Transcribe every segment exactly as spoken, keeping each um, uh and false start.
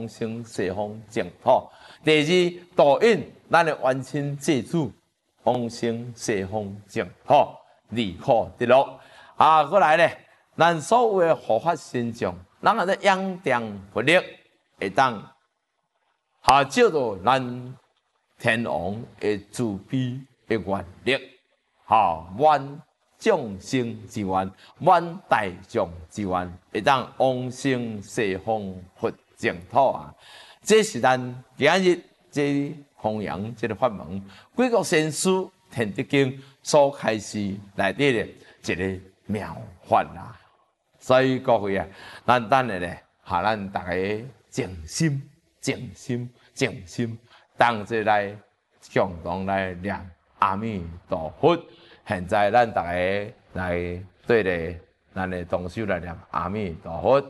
丰盛西方净土。第二，导引咱的冤亲债主丰盛西方净土，离苦得乐。啊，过来咧，咱所有的护法神将，咱啊咧仰仗佛力，会当下照到咱天王的慈悲的愿力，哈，愿众生之愿，愿大众之愿，会当往生西方佛净土啊！这是咱今日这弘扬这个法门，贵国先师天德经所开始内底的一个妙法啦。所以各位啊，咱等下咧，哈，咱大家静心、静心、静心，当这来共同来念阿弥陀佛。现在咱大家来对着咱的同修来念阿弥陀佛。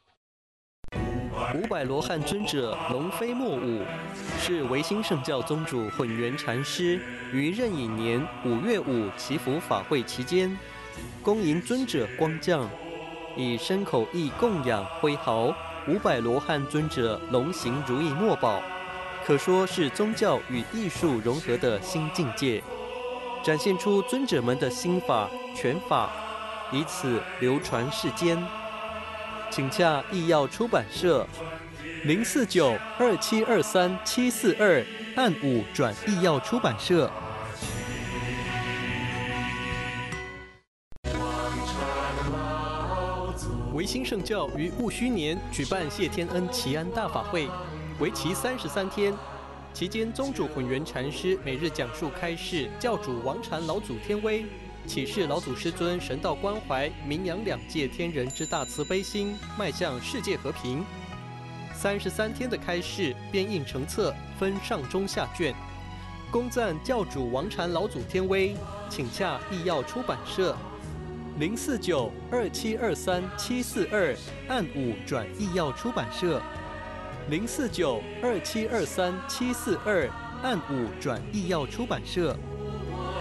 五百罗汉尊者龙飞莫舞，是维新圣教宗主混元禅师于壬寅年五月五祈福法会期间，恭迎尊者光降，以身口意供养挥毫五百罗汉尊者龙行如意墨宝，可说是宗教与艺术融合的新境界，展现出尊者们的心法拳法，以此流传世间。请洽义耀出版社零四九二七二三七四二，按五转义耀出版社。维新圣教于戊戌年举办谢天恩祈安大法会，为期三十三天。期间，宗主混元禅师每日讲述开示教主王禅老祖天威，启示老祖师尊神道关怀、名扬两界天人之大慈悲心，迈向世界和平。三十三天的开示编印成册，分上中下卷，恭赞教主王禅老祖天威。请洽义耀出版社零四九二七二三七四二，按五转义耀出版社零四九二七二三七四二，按五转义耀出版社。